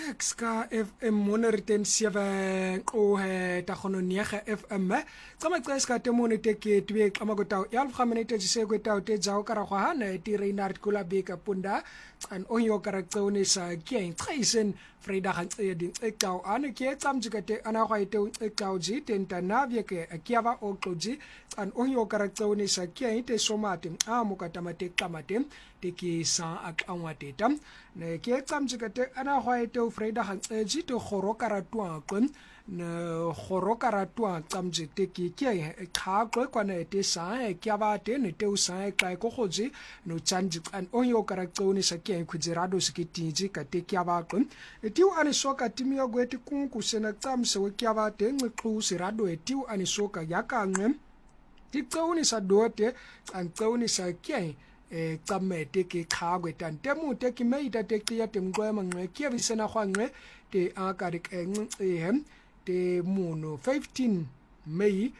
Trax ka FM moneriten 7 qohe ta khono niega FM tsama tseska te monite ke twe kama go taw yalf khamene se go taw te jaw kara go hana ti Reinhard Kulabeka punda an onyo kara tsone sa ke tsaisen Frida han tse din ektaw an ke tsamjika te ana go ite ektaw ji tenta navye ke kiava o kloji an onyo kara tsone sa ke ite somate a mukatamate kamate te ke sa akwateta ne ke tsamjika te ana go ite Frida han tse to khoro kara twaqon ne khoro kara twa tsamje te ke kha go kwana te sa ke ba te ne te usa ka ko khoji no chanji an onyo kara tsone sa ke khujirado skitiji ka te ke ba qon tiu ani soka timio gweti kunku sena tsamse we ke ba te nqu sirado tiu ani soka yakangwe ti tsone sa dote an tsone sa ke tsamete ke khagwe tante mute ke meita te tia te mgwema ngwe ke bisena khwangwe te akari hem te muno 15 Mei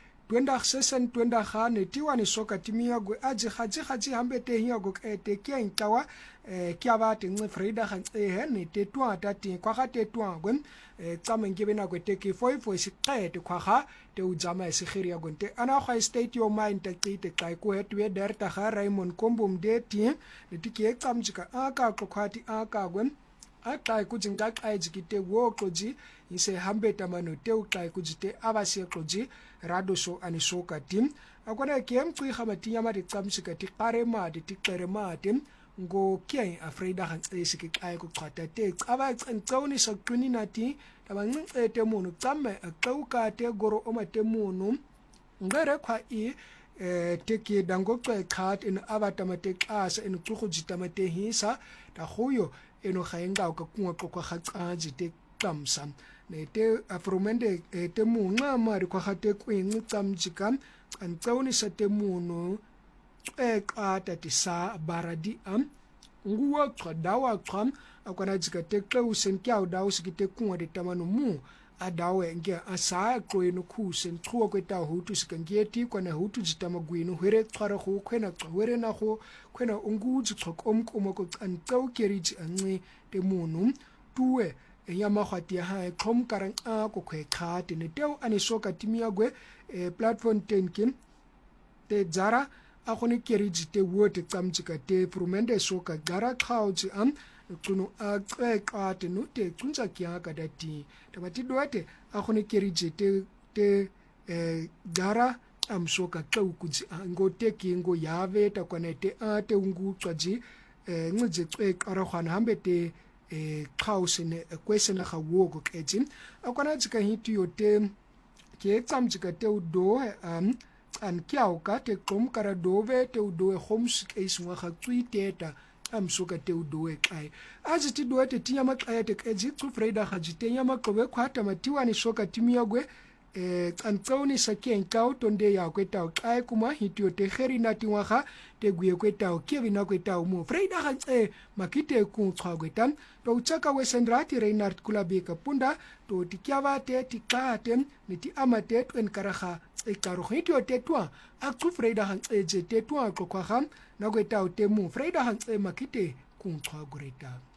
2026 ne tiwani soka timia gwe aji hambe te hiago te ke ntawa kya ba te Frida han ne te twa ta ti kwa ga te twa gwe tsamenge bena gwe te ke foi se qete kwa ga te ujama se khiria gwe te ana kha state your mind te kai ko hetwe der ta ga Raymond Kombum de ti ne ti ke tsamjika aka ko khati aka gwe aka kujinga kaijikite wo kloji ise hambe tamano te ukai kujite abase kloji rado so anisoka tim akona kem tui khamati yamati tsamshika ti qarema ti qerema tim ngo kien Frida han tsiki kai ku qata te aba tsawni sakwini nati tabanqe te munu tsamme qauka te goro o mate munu ngare kwa I te ke dango qekhat in abatamate klasa in tsukhujita mate hisa ta khuyo eno khaenga ka kunga kokwa khatsaji te tsamsa ne te afromende te munga mari kwa khate kwingi tsamjika antsawni sa te munu qata ti sa baradi nguwa qadawa qam akwana jika te qeusen kya dawo sikite kunga de tamanu mu adawe nge asa koino kusen tsuwa kweta hutu sikangeti kwana hutu jitamagwino hwere tsara go khwena hwere na go khwena unguji tsokomkomo ko tsantau keriji anci te munu tuwe yama khwati ha khom karang a ko khwe khati ne teu ani soka timia gwe platform 10 kin te jara a khoni keriji te wote tsamjika te prumende soka gara khauji kuno a qeqate no te tsunza kya ka dati tabati doate a khone kerije te gara amsoka qaukuji ngote ki ngo yave ta kwanete a te ungu tsaji ngije qeqara khwana hambe te khause ne kwesena ga wogo kejin akwana jika hitu yote ke tsamjika te udo an kyao ka te kom kara dove te udo homes case wa ga tsuiteta amsuka te udoe kai ajiti doete tinyama kaya te keji tu Frida hajite nyama kowe kwata matiwa ni soka timia gwe antsawni sake enkao tonde ya kweta kai kuma hitio te kheri nati waha te gwe kweta kevina kweta mu Frida hanje makite ku tsagwetan to uchaka wesendrati Reinhard Kulabeka punda to tikyava te tikate niti amate twen karaha ekaro hitio te twa aktu Frida hanje te twa ko kwa ham na kweta te mu Frida hanje makite ku tsagureta